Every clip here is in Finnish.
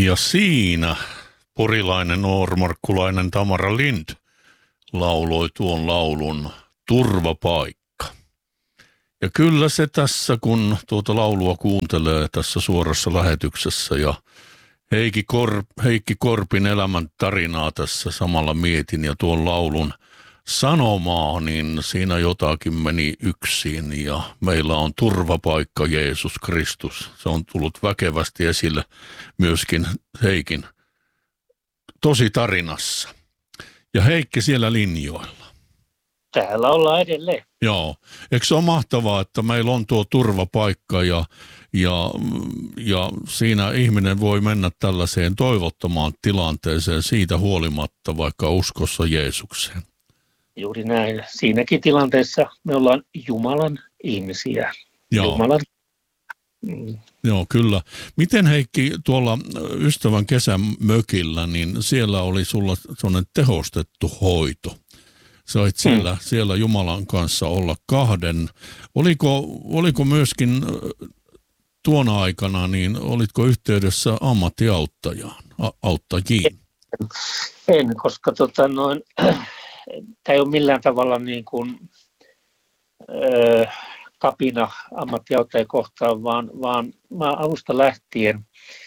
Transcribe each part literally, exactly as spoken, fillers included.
Ja siinä porilainen noormarkkulainen Tamara Lind lauloi tuon laulun Turvapaikka. Ja kyllä se tässä, kun tuota laulua kuuntelee tässä suorassa lähetyksessä ja Heikki, Korp, Heikki Korpin elämän tarinaa tässä samalla mietin ja tuon laulun sanomaa, niin siinä jotakin meni yksin ja meillä on turvapaikka Jeesus Kristus. Se on tullut väkevästi esille myöskin Heikin tosi tarinassa. Ja Heikki siellä linjoilla. Täällä ollaan edelleen. Joo. Eikö se ole mahtavaa, että meillä on tuo turvapaikka ja, ja, ja siinä ihminen voi mennä tällaiseen toivottomaan tilanteeseen siitä huolimatta vaikka uskossa Jeesukseen. Juuri näin. Siinäkin tilanteessa me ollaan Jumalan ihmisiä. Joo. Jumalan. Mm. Joo, kyllä. Miten Heikki tuolla ystävän kesän mökillä, niin siellä oli sulla sellainen tehostettu hoito. Sait siellä, mm. siellä Jumalan kanssa olla kahden. Oliko, oliko myöskin tuona aikana, niin olitko yhteydessä ammattiauttajaan, auttajiin? En, en koska tota noin, tämä ei ole millään tavalla niin kuin, ö, kapina ammattiauttajia kohtaan, vaan, vaan mä alusta lähtien,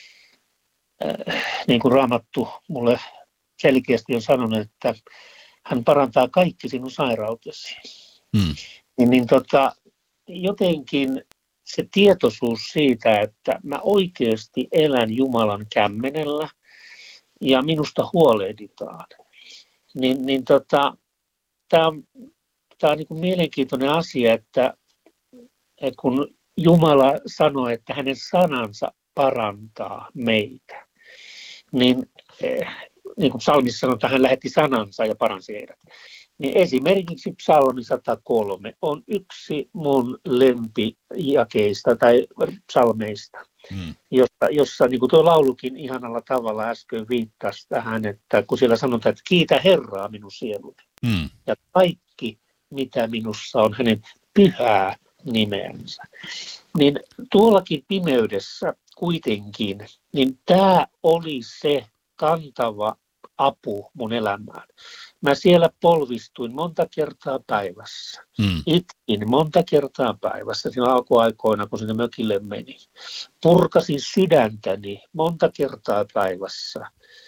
ö, niin kuin Raamattu mulle selkeästi on sanonut, että hän parantaa kaikki sinun sairautesi. Hmm. Niin, niin tota, jotenkin se tietoisuus siitä, että mä oikeasti elän Jumalan kämmenellä ja minusta huolehditaan, niin, niin tota, tämä on, tää on niin kuin mielenkiintoinen asia, että, että kun Jumala sanoo, että hänen sanansa parantaa meitä, niin niin kuin psalmissa sanotaan, hän lähetti sanansa ja paransi heidät. Niin esimerkiksi psalmi sata kolme on yksi mun lempijakeista tai psalmeista, hmm. jossa, jossa niin kuin tuo laulukin ihanalla tavalla äsken viittasi tähän, että kun siellä sanotaan, että kiitä Herraa minun sieluni. Hmm. Ja kaikki, mitä minussa on, hänen pyhää nimeänsä. Niin tuollakin pimeydessä kuitenkin, niin tämä oli se kantava apu mun elämään. Mä siellä polvistuin monta kertaa päivässä. Mm. Itkin monta kertaa päivässä siinä alkuaikoina, kun sinne mökille meni. Purkasin sydäntäni monta kertaa päivässä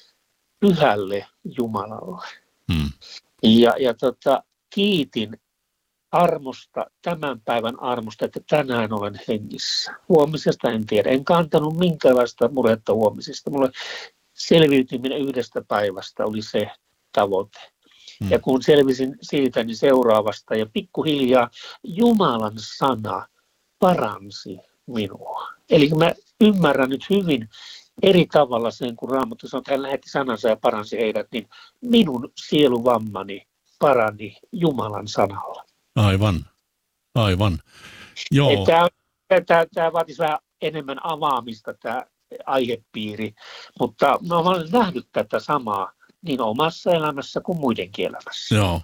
pyhälle Jumalalle. Mm. Ja, ja tota, kiitin armosta, tämän päivän armosta, että tänään olen hengissä. Huomisesta en tiedä. En kantanut minkäänlaista murhetta huomisesta. Mulle selviytyminen yhdestä päivästä oli se tavoite. Hmm. Ja kun selvisin siitä, niin seuraavasta ja pikkuhiljaa Jumalan sana paransi minua. Eli mä ymmärrän nyt hyvin eri tavalla sen, kun Raamattu sanoo, että hän lähetti sanansa ja paransi heidät, niin minun sieluvammani parani Jumalan sanalla. Aivan, aivan. Joo. Tämä, tämä vaatisi vähän enemmän avaamista, tämä aihepiiri, mutta mä olen nähnyt tätä samaa niin omassa elämässä kuin muidenkin elämässä. Joo.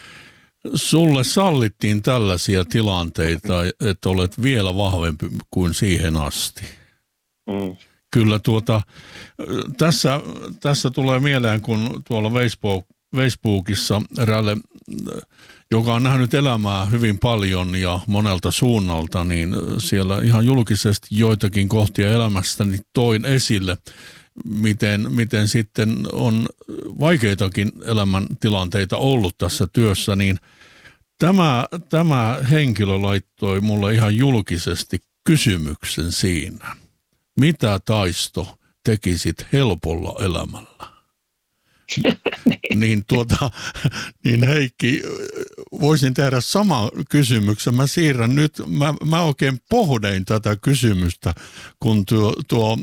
Sulle sallittiin tällaisia tilanteita, että olet vielä vahvempi kuin siihen asti. Mm. Kyllä tuota, tässä, tässä tulee mieleen, kun tuolla Facebook, Facebookissa eräälle, joka on nähnyt elämää hyvin paljon ja monelta suunnalta, niin siellä ihan julkisesti joitakin kohtia elämästäni toin esille, miten, miten sitten on vaikeitakin elämäntilanteita ollut tässä työssä, niin tämä, tämä henkilö laittoi mulle ihan julkisesti kysymyksen siinä. Mitä Taisto tekisit helpolla elämällä? niin, tuota, niin Heikki, voisin tehdä saman kysymyksen. Mä siirrän nyt, mä, mä oikein pohdein tätä kysymystä, kun tuo, tuo,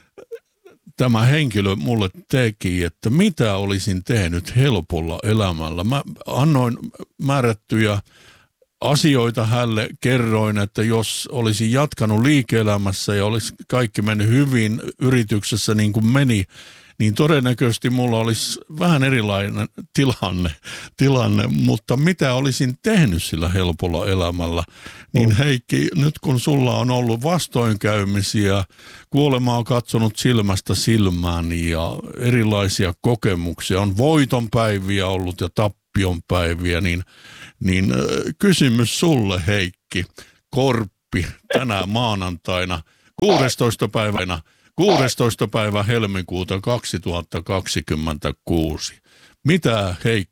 tämä henkilö mulle teki, että mitä olisin tehnyt helpolla elämällä. Mä annoin määrättyjä asioita hänelle, kerroin, että jos olisi jatkanut liike-elämässä ja olisi kaikki mennyt hyvin yrityksessä niin kuin meni, niin todennäköisesti mulla olisi vähän erilainen tilanne, tilanne, mutta mitä olisin tehnyt sillä helpolla elämällä, niin mm. Heikki, nyt kun sulla on ollut vastoinkäymisiä, kuolema on katsonut silmästä silmään ja erilaisia kokemuksia, on voitonpäiviä ollut ja tappionpäiviä, niin, niin kysymys sulle, Heikki Korppi, tänä maanantaina kuudestoista päivänä, kuudestoista päivä helmikuuta kaksituhattakaksikymmentäkuusi. Mitä Heikki